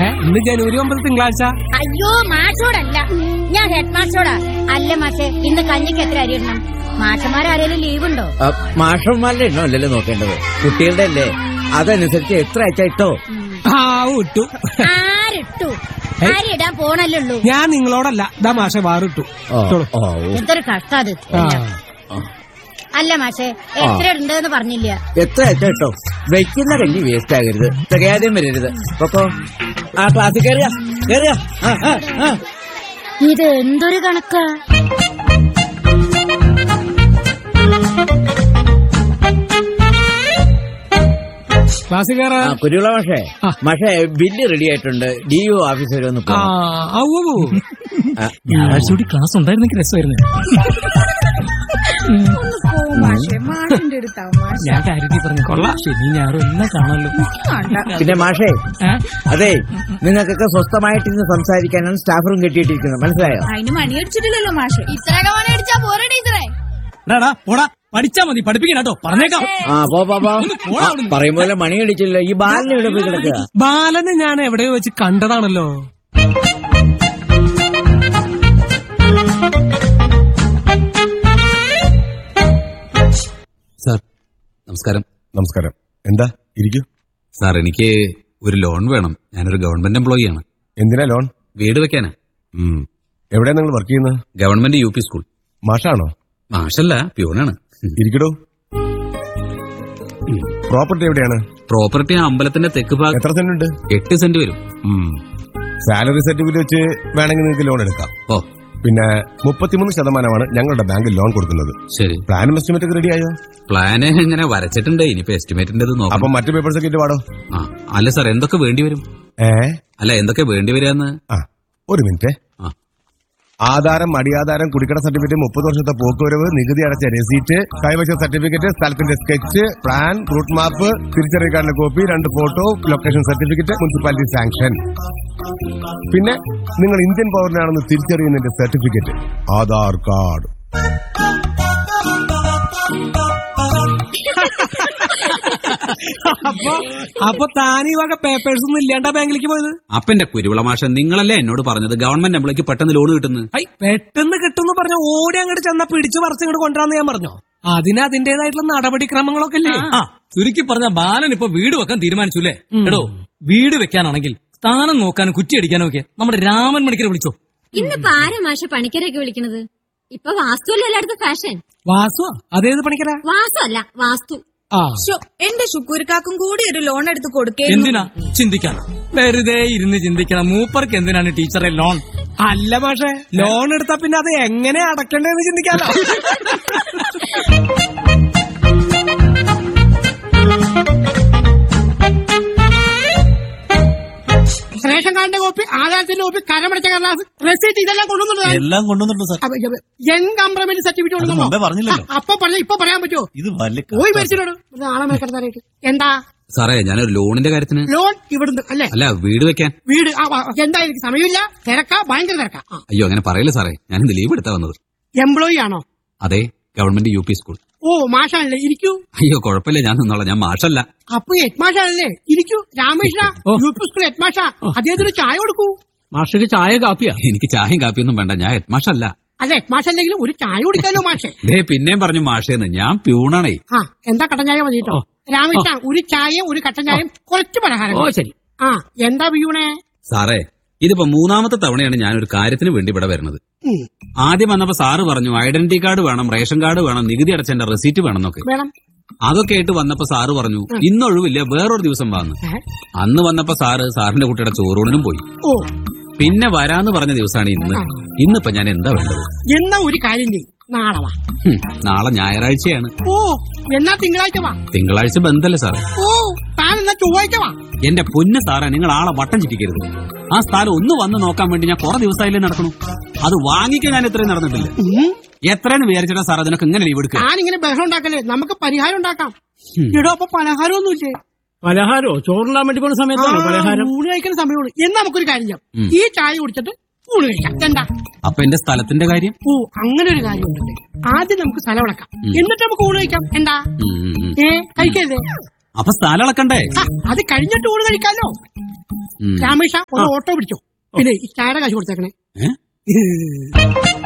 ഇന്ന് ജനുവരി 9 തിങ്കളാഴ്ച. അയ്യോ മാഷോടല്ല, ഞാൻ ഹെഡ് മാസ്റ്ററോടാ. അല്ല മാഷെ, ഇന്ന് കഞ്ഞിക്ക് എത്ര അരി ഇടണം? മാഷന്മാരാരേലും ലീവ് ഉണ്ടോ? മാഷന്മാരുടെ എണ്ണോ അല്ലല്ലോ നോക്കേണ്ടത്, കുട്ടികളുടെ അല്ലേ. അതനുസരിച്ച് എത്ര അയച്ചാ ഇട്ടോ? ഇട്ടു. ആരിട്ടു? അരി ഇടാൻ പോണല്ലോ. ഞാൻ നിങ്ങളോടല്ല, ഇതാ മാഷെ വാറിട്ടു. എന്തൊരു കഷ്ടാത്. അല്ല മാഷെ, എത്ര ഇടണ്ടെന്ന് പറഞ്ഞില്ല. എത്ര അയച്ചാ ഇട്ടോ? വെക്കുന്ന കഞ്ഞി വേസ്റ്റ് ആകരുത്, തികയാതെയും വരരുത്. അപ്പൊ ആ ക്ലാസ്സിൽ കയറിയ ഇത് എന്തൊരു കണക്കാ? കുരുവിള മാഷേ ബില്ല് റെഡി ആയിട്ടുണ്ട്. DO ഓഫീസർ ഒന്ന് ഞായറാഴ്ച ക്ലാസ് ഉണ്ടായിരുന്നെങ്കിൽ രസമായിരുന്നു. ഞാൻ കാര്യത്തിൽ പറഞ്ഞു കൊള്ളാം. ശരി, ഞാനും എല്ലാം കാണാമല്ലോ. പിന്നെ മാഷേ, അതെ, നിങ്ങൾക്കൊക്കെ സ്വസ്ഥമായിട്ട് ഇന്ന് സംസാരിക്കാനാണ് സ്റ്റാഫ് റൂം കെട്ടിയിട്ടിരിക്കുന്നത്, മനസ്സിലായോ? അതിന് മണിയടിച്ചിട്ടില്ലല്ലോ മാഷെ. ഇത്രയൊക്കെ മണിയടിച്ചാ പോരെ ടീച്ചറേ? പോടാ, പഠിച്ചാ മതി, പഠിപ്പിക്കണോ? പറഞ്ഞേക്കാം. പറയും പോലെ മണി അടിച്ചില്ല. ഈ ബാലനെ ഇവിടെ പോയി കിടക്കുക. ബാലനെ ഞാൻ എവിടെയോ വെച്ച് കണ്ടതാണല്ലോ. സാർ നമസ്കാരം. നമസ്കാരം. എന്താ, ഇരിക്കൂ. സാർ, എനിക്ക് ഒരു ലോൺ വേണം. ഞാനൊരു ഗവൺമെന്റ് എംപ്ലോയി ആണ്. എന്തിനാ ലോൺ? വീട് വെക്കാനാ. എവിടെയാ നിങ്ങൾ വർക്ക് ചെയ്യുന്നത്? Government UP school. മാഷാണോ? മാഷല്ല, പ്യൂണാണ്. ഇരിക്കടോ. പ്രോപ്പർട്ടി എവിടെയാണ്? പ്രോപ്പർട്ടി അമ്പലത്തിന്റെ തെക്ക് ഭാഗം. എത്ര സെന്റ് ഉണ്ട്? 8 സെന്റ് വരും. സാലറി സർട്ടിഫിക്കറ്റ് വെച്ച് വേണമെങ്കിൽ നിങ്ങൾക്ക് ലോൺ എടുക്കാം. പിന്നെ 33% ഞങ്ങളുടെ ബാങ്കിൽ ലോൺ കൊടുക്കുന്നത്. ശരി. പ്ലാനും എസ്റ്റിമേറ്റ് ഒക്കെ റെഡി ആയോ? പ്ലാന് ഇങ്ങനെ വരച്ചിട്ടുണ്ട്. ഇനിയിപ്പോ എസ്റ്റിമേറ്റിന്റെ നോക്കാം. അപ്പൊ മറ്റു പേപ്പേഴ്സ് ഒക്കെ ഇട്ട് പാടോ. അല്ല സാർ, എന്തൊക്കെ വേണ്ടി വരും? അല്ല, എന്തൊക്കെ വേണ്ടി വരാന്ന്? ഒരു മിനിറ്റ്. ആധാരം, അടിയാധാരം, കുടിക്കട സർട്ടിഫിക്കറ്റ്, 30 വർഷത്തെ പോക്കുവരവ്, നികുതി അടച്ച രസീറ്റ്, കൈവശ സർട്ടിഫിക്കറ്റ്, സ്ഥലത്തിന്റെ സ്കെച്ച്, പ്ലാൻ, റൂട്ട് മാപ്പ്, തിരിച്ചറിയ കാർഡിന്റെ copy, 2 photo, location certificate, municipality sanction. പിന്നെ നിങ്ങൾ ഇന്ത്യൻ പൗരനാണെന്ന് തിരിച്ചറിയുന്നതിന്റെ സർട്ടിഫിക്കറ്റ്, ആധാർ കാർഡ്. അപ്പൊ താൻ ഈ വക പേപ്പേഴ്സ് ഒന്നും ഇല്ലാണ്ടാ ബാങ്കിലേക്ക് പോയത്? അപ്പന്റെ കുരുവിള മാഷ, നിങ്ങളല്ലേ എന്നോട് പറഞ്ഞത് ഗവൺമെന്റ് എംപ്ലോയിക്ക് പെട്ടെന്ന് ലോൺ കിട്ടുന്നു? പെട്ടെന്ന് കിട്ടുന്നു പറഞ്ഞ ഓടി അങ്ങോട്ട് ചെന്ന പിടിച്ചു പറിച്ച് ഇങ്ങോട്ട് കൊണ്ടുവരാന്ന് ഞാൻ പറഞ്ഞോ. അതിന് അതിന്റേതായിട്ടുള്ള നടപടിക്രമങ്ങളൊക്കെ അല്ലേ. ചുരുക്കി പറഞ്ഞ ബാലൻ ഇപ്പൊ വീട് വെക്കാൻ തീരുമാനിച്ചു അല്ലേ? എടോ, വീട് വെക്കാനാണെങ്കിൽ സ്ഥാനം നോക്കാനും കുറ്റിയടിക്കാനും ഒക്കെ നമ്മുടെ രാമൻ മണിക്കരെ വിളിച്ചോ. ഇന്നിപ്പോ ആരാ മാഷ പണിക്കരൊക്കെ വിളിക്കണത്? ഇപ്പൊ വാസ്തു അല്ലേ എല്ലായിടത്തും ഫാഷൻ. വാസു? അതേത് പണിക്കരാ? വാസ്തു അല്ല, വാസ്തു. എന്റെ ശുക്കൂർക്കാക്കും കൂടി ഒരു ലോൺ എടുത്ത് കൊടുക്കേ. എന്തിനാ ചിന്തിക്കാൻ? വെറുതെ ഇരുന്ന് ചിന്തിക്കണം. മൂപ്പർക്ക് എന്തിനാണ് ടീച്ചറെ ലോൺ? അല്ല പക്ഷേ, ലോൺ എടുത്താ പിന്നെ അത് എങ്ങനെ അടക്കണ്ടേന്ന് ചിന്തിക്കാലോ. റേഷൻ കാർഡിന്റെ കോപ്പി, ആധാരത്തിന്റെ കോപ്പി, കരമടച്ച കടലാസ്, റെസീറ്റ്, ഇതെല്ലാം കൊണ്ടുവന്നിട്ടുണ്ട്. എല്ലാം കൊണ്ടുവന്നിട്ടുണ്ട് സാർ. കംപ്രമൈസ് സർട്ടിഫിക്കറ്റ് പറഞ്ഞില്ലല്ലോ. അപ്പൊ പറഞ്ഞ ഇപ്പൊ പറയാൻ പറ്റുമോ? ഇത് പോയി മരിച്ചിട്ടോട് ആളെ മേൽക്കിടത്താനായിട്ട്. എന്താ സാറേ, ഞാനൊരു ലോണിന്റെ കാര്യത്തിന്. ലോൺ ഇവിടുന്ന് അല്ലേ? അല്ല, വീട് വെക്കാൻ. വീട് എന്താ, എനിക്ക് സമയമില്ല, തിരക്കാ, ഭയങ്കര തിരക്കാ. അയ്യോ, അങ്ങനെ പറയില്ല സാറേ, ഞാനിന്ന് ലീവ് എടുത്താ വന്നത്. എംപ്ലോയി ആണോ? അതെ, ഗവൺമെന്റ് UP സ്കൂൾ. ഓ, മാഷാണല്ലേ, ഇരിക്കൂ. അയ്യോ, കുഴപ്പമില്ല, ഞാൻ നിന്നോളാം, ഞാൻ മാഷല്ല. അപ്പൊ ഹെഡ് മാഷാണല്ലേ, ഇരിക്കൂ. രാമകൃഷ്ണ, UP സ്കൂൾ ഹെഡ് മാഷാ, അദ്ദേഹത്തിന് ചായ കൊടുക്കൂ. മാഷക്ക് ചായ കാപ്പിയാ? എനിക്ക് ചായയും കാപ്പിയൊന്നും വേണ്ട, ഞാൻ ഹെഡ് മാഷല്ല. അല്ല, ഹെഡ് മാഷല്ലെങ്കിലും ഒരു ചായ കുടിക്കാലോ മാഷെ. പിന്നെയും പറഞ്ഞു മാഷേന്ന്, ഞാൻ പ്യൂണാണേ. എന്താ കട്ടൻ ചായ മതി കേട്ടോ. രാമകൃഷ്ണ, ഒരു ചായയും ഒരു കട്ടൻ ചായയും കുറച്ച് പലഹാരം. ഓ ശരി. എന്താ പ്യൂണേ? സാറേ, ഇതിപ്പോ 3ാമത്തെ തവണയാണ് ഞാനൊരു കാര്യത്തിന് വേണ്ടി ഇവിടെ വരുന്നത്. ആദ്യം വന്നപ്പോ സാറ് പറഞ്ഞു ഐഡന്റിറ്റി കാർഡ് വേണം, റേഷൻ കാർഡ് വേണം, നികുതി അടച്ചതിന്റെ റെസീറ്റ് വേണമെന്നൊക്കെ. അതൊക്കെ ആയിട്ട് വന്നപ്പോ സാറ് പറഞ്ഞു ഇന്നൊഴിവില്ല, വേറൊരു ദിവസം വന്നു. അന്ന് വന്നപ്പോ സാറിന്റെ കുട്ടിയുടെ ചോറൂണിനും പോയി. പിന്നെ വരാന്ന് പറഞ്ഞ ദിവസമാണ് ഇന്നിപ്പോ ഞാൻ എന്താ വേണ്ടത്? എന്നാ ഒരു കാര്യം ചെയ്യും, നാളെ വാ. നാളെ ഞായറാഴ്ചയാണ്. ഓ, എന്നാ തിങ്കളാഴ്ച വാ. തിങ്കളാഴ്ച ബന്ധല്ലേ സാറേ? ഓ, താൻ എന്നാ ചൊവ്വാഴ്ച വാ. എന്റെ പൊന്ന് സാറേ, നിങ്ങൾ ആളെ വട്ടം ചിറ്റിക്കരുത്. ആ സ്ഥലം ഒന്ന് വന്ന് നോക്കാൻ വേണ്ടി ഞാൻ കുറെ ദിവസമായില്ലേ നടക്കണു. അത് വാങ്ങിക്കാൻ ഞാൻ ഇത്രയും നടന്നിട്ടില്ല. എത്രയെന്ന് വിചാരിച്ചിട്ടാ സാർ അതിനൊക്കെ ഇങ്ങനെ ലീവ് എടുക്കുക? ഞാനിങ്ങനെ ബഹളം ഉണ്ടാക്കല്ലേ, നമുക്ക് പരിഹാരം ഉണ്ടാക്കാം. ഇടോ, അപ്പൊ പലഹാരമൊന്നുമില്ലേ? പലഹാരോ? ചോറിനാൻ വേണ്ടി പോകുന്ന സമയത്താണ് പലഹാരം. ഊണ് കഴിക്കുന്ന സമയമുള്ളൂ. എന്നാ നമുക്കൊരു കാര്യം ചെയ്യാം, ഈ ചായ കുടിച്ചിട്ട് ഊണ് കഴിക്കാം. എന്താ? അപ്പൊ എന്റെ സ്ഥലത്തിന്റെ കാര്യം? ഓ, അങ്ങനെ ഒരു കാര്യം ഉണ്ടല്ലേ. ആദ്യം നമുക്ക് സ്ഥലം അടക്കാം, എന്നിട്ട് നമുക്ക് ഊണ് കഴിക്കാം. എന്താ? കഴിക്കരുതേ? അപ്പൊ സ്ഥലം അളക്കണ്ടേ? അത് കഴിഞ്ഞിട്ട് ഊണ് കഴിക്കാലോ. ഉം. രാമേഷ, ഒരു ഓട്ടോ പിടിച്ചോ. പിന്നെ ഈ ചായയുടെ കാശ് കൊടുത്തേക്കണേ. ഏ?